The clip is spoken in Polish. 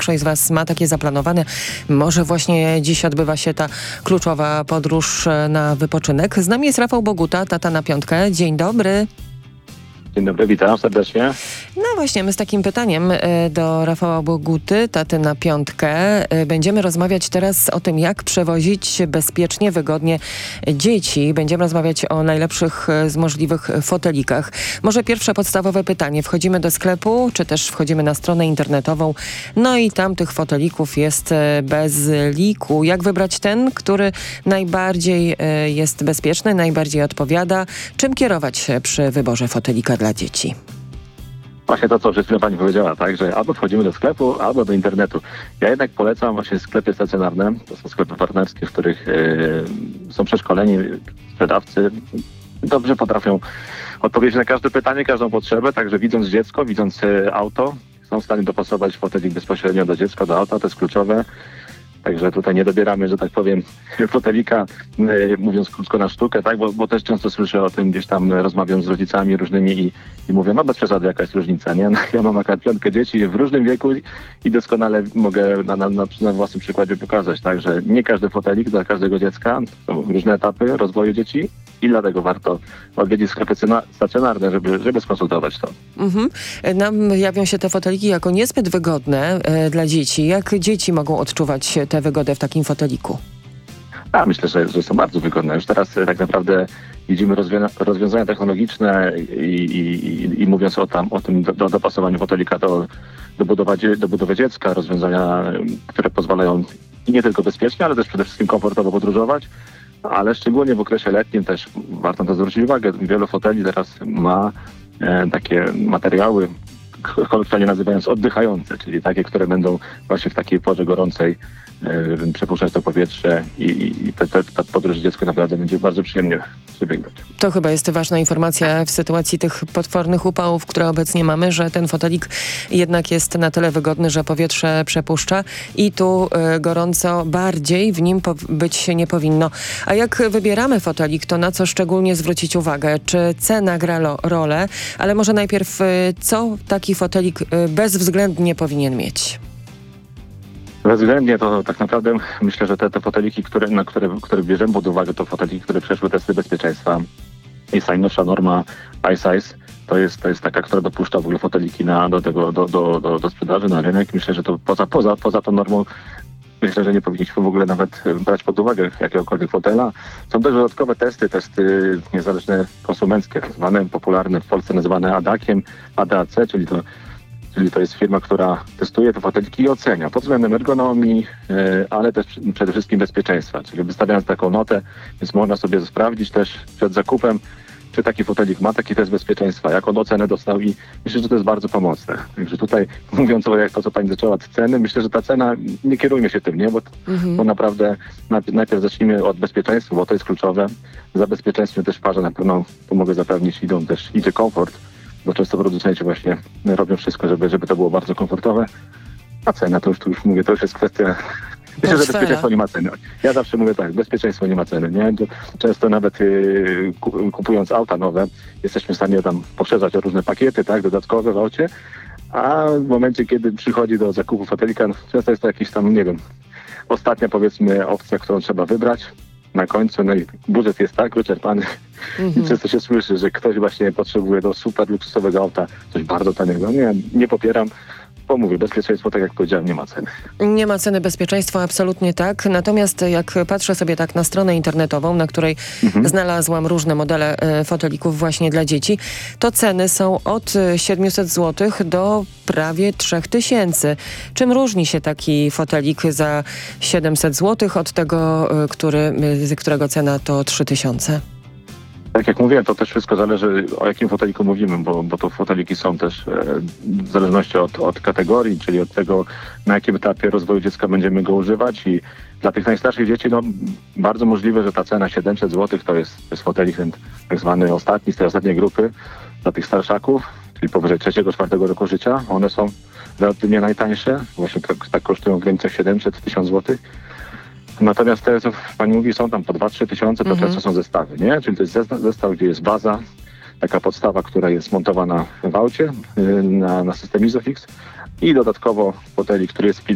większość z Was ma takie zaplanowane. Może właśnie dziś odbywa się ta kluczowa podróż na wypoczynek. Z nami jest Rafał Boguta, tata na piątkę. Dzień dobry. Dzień dobry, witam serdecznie. No właśnie, my z takim pytaniem do Rafała Boguty, taty na piątkę. Będziemy rozmawiać teraz o tym, jak przewozić bezpiecznie, wygodnie dzieci. Będziemy rozmawiać o najlepszych z możliwych fotelikach. Może pierwsze podstawowe pytanie. Wchodzimy do sklepu, czy też wchodzimy na stronę internetową, no i tam tych fotelików jest bez liku. Jak wybrać ten, który najbardziej jest bezpieczny, najbardziej odpowiada? Czym kierować się przy wyborze fotelika dla dzieci? Właśnie to, co przed chwilą pani powiedziała, tak, że albo wchodzimy do sklepu, albo do internetu. Ja jednak polecam właśnie sklepy stacjonarne. To są sklepy partnerskie, w których są przeszkoleni sprzedawcy. Dobrze potrafią odpowiedzieć na każde pytanie, każdą potrzebę, także widząc dziecko, widząc auto, są w stanie dopasować fotelik bezpośrednio do dziecka, do auta, to jest kluczowe. Także tutaj nie dobieramy, że tak powiem, fotelika, mówiąc krótko, na sztukę, tak? Bo też często słyszę o tym, gdzieś tam rozmawiam z rodzicami różnymi i mówię, no bez przesady jaka jest różnica, nie? No, ja mam akurat 5 dzieci w różnym wieku i doskonale mogę na własnym przykładzie pokazać, tak? Że nie każdy fotelik dla każdego dziecka, są różne etapy rozwoju dzieci i dlatego warto odwiedzić sklepy stacjonarne, żeby skonsultować to. Nam jawią się te foteliki jako niezbyt wygodne dla dzieci. Jak dzieci mogą odczuwać tę wygodę w takim foteliku? Myślę, że są bardzo wygodne. Już teraz tak naprawdę widzimy rozwiązania technologiczne i mówiąc o tym dopasowaniu fotelika do budowy dziecka, rozwiązania, które pozwalają i nie tylko bezpiecznie, ale też przede wszystkim komfortowo podróżować, ale szczególnie w okresie letnim też warto na to zwrócić uwagę. Wielu foteli teraz ma takie materiały, kolokwialnie nazywając oddychające, czyli takie, które będą właśnie w takiej porze gorącej przepuszczać to powietrze i ta podróż dziecko naprawdę będzie bardzo przyjemnie przebiegać. To chyba jest ważna informacja w sytuacji tych potwornych upałów, które obecnie mamy, że ten fotelik jednak jest na tyle wygodny, że powietrze przepuszcza i tu gorąco bardziej w nim być się nie powinno. A jak wybieramy fotelik, to na co szczególnie zwrócić uwagę? Czy cena gra rolę? Ale może najpierw, co taki fotelik bezwzględnie powinien mieć? Bezwzględnie to tak naprawdę myślę, że te foteliki, które bierzemy pod uwagę, to foteliki, które przeszły testy bezpieczeństwa. Jest najnowsza norma iSize. To jest taka, która dopuszcza w ogóle foteliki do sprzedaży na rynek. Myślę, że to poza tą normą myślę, że nie powinniśmy w ogóle nawet brać pod uwagę jakiegokolwiek fotela. Są też dodatkowe testy niezależne konsumenckie, popularne w Polsce nazywane ADAC-iem, ADAC, czyli to jest firma, która testuje te foteliki i ocenia pod względem ergonomii, ale też przede wszystkim bezpieczeństwa. Czyli wystawiając taką notę, więc można sobie sprawdzić też przed zakupem, czy taki fotelik ma taki test bezpieczeństwa, jaką ocenę dostał i myślę, że to jest bardzo pomocne. Także tutaj mówiąc jak to, co pani zaczęła od ceny, myślę, że ta cena, nie kierujmy się tym, nie? Bo naprawdę najpierw zacznijmy od bezpieczeństwa, bo to jest kluczowe. Za bezpieczeństwem też w parze na pewno pomogę zapewnić, idzie komfort, bo często producenci właśnie robią wszystko, żeby to było bardzo komfortowe. A cena to już mówię, to już jest kwestia. Myślę, że bezpieczeństwo nie ma ceny. Ja zawsze mówię tak, bezpieczeństwo nie ma ceny. Nie? Często nawet kupując auta nowe, jesteśmy w stanie tam poszerzać o różne pakiety, tak, dodatkowe w aucie, a w momencie, kiedy przychodzi do zakupu fotelika, często jest to jakiś tam, nie wiem, ostatnia powiedzmy opcja, którą trzeba wybrać na końcu, no i budżet jest tak wyczerpany i często się słyszy, że ktoś właśnie potrzebuje do super luksusowego auta coś bardzo taniego. Nie popieram. Bo mówię, bezpieczeństwo, tak jak powiedziałem, nie ma ceny. Nie ma ceny bezpieczeństwa, absolutnie tak. Natomiast jak patrzę sobie tak na stronę internetową, na której znalazłam różne modele fotelików właśnie dla dzieci, to ceny są od 700 zł do prawie 3000. Czym różni się taki fotelik za 700 zł od tego, którego cena to 3000? Tak jak mówiłem, to też wszystko zależy, o jakim foteliku mówimy, bo to foteliki są też w zależności od kategorii, czyli od tego, na jakim etapie rozwoju dziecka będziemy go używać i dla tych najstarszych dzieci, bardzo możliwe, że ta cena 700 zł to jest fotelik ten tak zwany ostatni, z tej ostatniej grupy dla tych starszaków, czyli powyżej 3-4 roku życia. One są relatywnie najtańsze, właśnie tak kosztują w granicach 700-1000 zł. Natomiast te, co pani mówi, są tam po 2-3 tysiące, to często są zestawy, nie? Czyli to jest zestaw, gdzie jest baza, taka podstawa, która jest montowana w aucie na system Isofix i dodatkowo fotelik, który jest